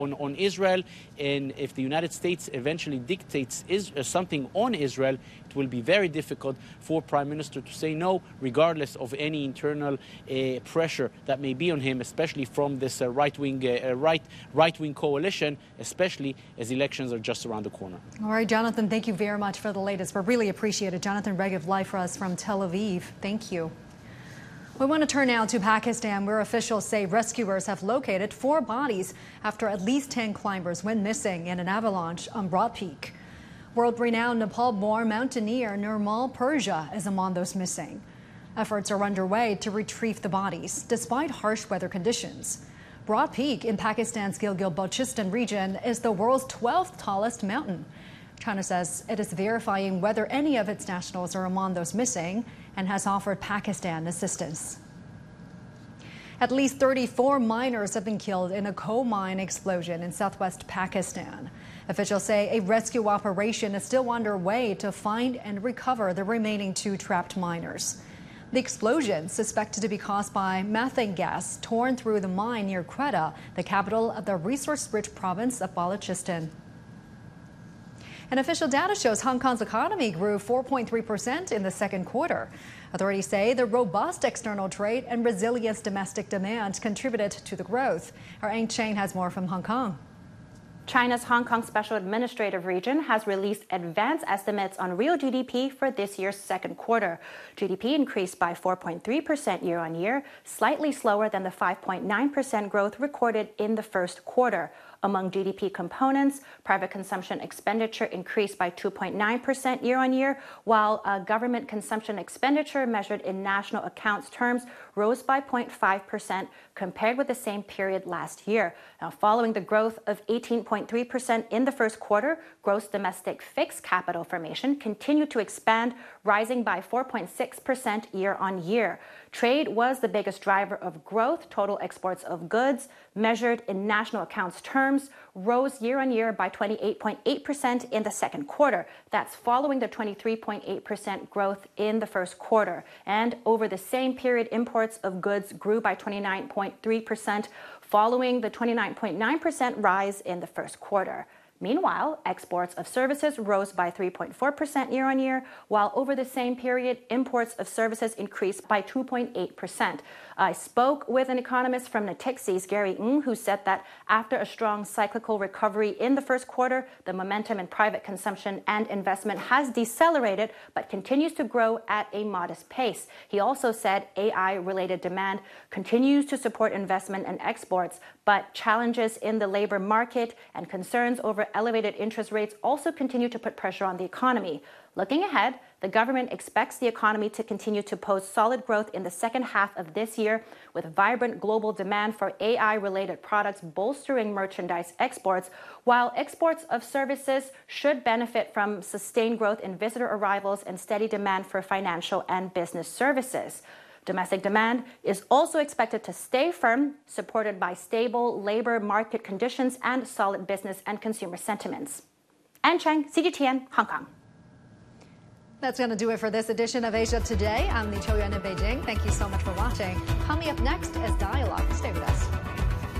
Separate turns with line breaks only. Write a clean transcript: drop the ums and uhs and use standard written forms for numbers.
on Israel, and if the United States eventually dictates something on Israel, it will be very difficult for Prime Minister to say no, regardless of any internal pressure that may be on him, especially from this right-wing coalition, especially as elections are just around the corner.
All right, Jonathan, thank you very much for the latest. We really appreciate it. Jonathan Regev live for us from Tel Aviv. Thank you. We want to turn now to Pakistan, where officials say rescuers have located 4 bodies after at least 10 climbers went missing in an avalanche on Broad Peak. World-renowned Nepal-born mountaineer Nirmal Persia is among those missing. Efforts are underway to retrieve the bodies, despite harsh weather conditions. Broad Peak in Pakistan's Gilgit-Baltistan region is the world's 12th tallest mountain. China says it is verifying whether any of its nationals are among those missing and has offered Pakistan assistance. At least 34 miners have been killed in a coal mine explosion in southwest Pakistan. Officials say a rescue operation is still underway to find and recover the remaining 2 trapped miners. The explosion, suspected to be caused by methane gas torn through the mine near Quetta, the capital of the resource-rich province of Balochistan. And official data shows Hong Kong's economy grew 4.3% in the second quarter. Authorities say the robust external trade and resilient domestic demand contributed to the growth. Our Ain Chang has more from Hong Kong.
China's Hong Kong Special Administrative Region has released advanced estimates on real GDP for this year's second quarter. GDP increased by 4.3% year-on-year, slightly slower than the 5.9% growth recorded in the first quarter. Among GDP components, private consumption expenditure increased by 2.9% year-on-year, while government consumption expenditure measured in national accounts terms rose by 0.5% compared with the same period last year. Now, following the growth of 18.3% in the first quarter, gross domestic fixed capital formation continued to expand, rising by 4.6% year-on-year. Trade was the biggest driver of growth. Total exports of goods, measured in national accounts terms, rose year-on-year by 28.8% in the second quarter. That's following the 23.8% growth in the first quarter. And over the same period, imports of goods grew by 29.3%, following the 29.9% rise in the first quarter. Meanwhile, exports of services rose by 3.4% year-on-year, while over the same period, imports of services increased by 2.8%. I spoke with an economist from Natixis, Gary Ng, who said that after a strong cyclical recovery in the first quarter, the momentum in private consumption and investment has decelerated but continues to grow at a modest pace. He also said AI-related demand continues to support investment and exports, but challenges in the labor market and concerns over elevated interest rates also continue to put pressure on the economy. Looking ahead, the government expects the economy to continue to post solid growth in the second half of this year, with vibrant global demand for AI-related products bolstering merchandise exports, while exports of services should benefit from sustained growth in visitor arrivals and steady demand for financial and business services. Domestic demand is also expected to stay firm, supported by stable labor market conditions and solid business and consumer sentiments. Ann Chang, CGTN, Hong Kong.
That's going to do it for this edition of Asia Today. I'm Lee Cho-Yuan in Beijing. Thank you so much for watching. Coming up next is Dialogue. Stay with us.